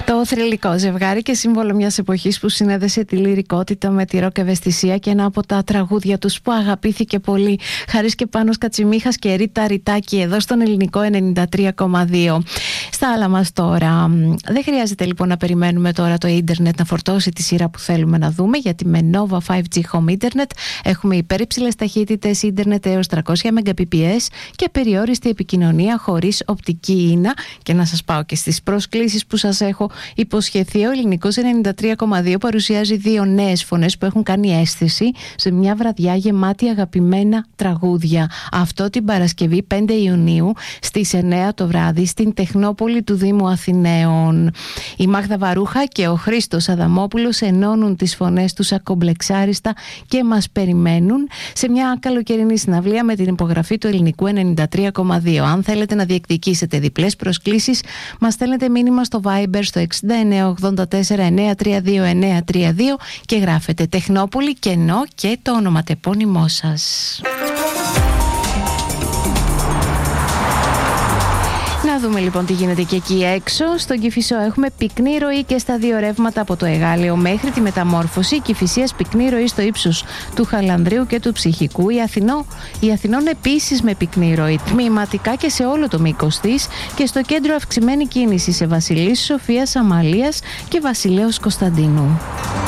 Το θρυλικό ζευγάρι και σύμβολο μιας εποχής που συνέδεσε τη λυρικότητα με τη ροκ ευαισθησία και ένα από τα τραγούδια τους που αγαπήθηκε πολύ. Χαρίς και Πάνος Κατσιμίχας και Ρίτα Ριτάκη εδώ στον Ελληνικό 93,2. Στα άλλα μας τώρα. Δεν χρειάζεται λοιπόν να περιμένουμε τώρα το ίντερνετ να φορτώσει τη σειρά που θέλουμε να δούμε, γιατί με Nova 5G Home Internet έχουμε υπερυψηλές ταχύτητες ίντερνετ έως 300 Mbps και περιόριστη επικοινωνία χωρίς οπτική ίνα. Και να σας πάω και στις προσκλήσεις που σας έχω υποσχεθεί. Ο Ελληνικός 93,2 παρουσιάζει δύο νέες φωνές που έχουν κάνει αίσθηση σε μια βραδιά γεμάτη αγαπημένα τραγούδια. Αυτό την Παρασκευή 5 Ιουνίου στις 9 το βράδυ στην Τεχνόπολη του Δήμου Αθηναίων. Η Μάγδα Βαρούχα και ο Χρήστος Αδαμόπουλος ενώνουν τις φωνές τους ακομπλεξάριστα και μας περιμένουν σε μια καλοκαιρινή συναυλία με την υπογραφή του Ελληνικού 93,2. Αν θέλετε να διεκδικήσετε διπλές προσκλήσεις, μας στέλνετε μήνυμα στο Viber στο 6984-932-932 και γράφετε Τεχνόπολη κενό και το ονοματεπώνυμό σας. Να δούμε λοιπόν τι γίνεται και εκεί έξω. Στον Κηφισό έχουμε πυκνή ροή και στα δύο ρεύματα από το Εγάλεο μέχρι τη Μεταμόρφωση. Κηφισίας πυκνή ροή στο ύψος του Χαλανδρίου και του Ψυχικού. Η Αθηνών επίσης με πυκνή ροή, τμηματικά και σε όλο το μήκος της, και στο κέντρο αυξημένη κίνηση σε Βασιλής Σοφίας, Αμαλίας και Βασιλέως Κωνσταντίνου.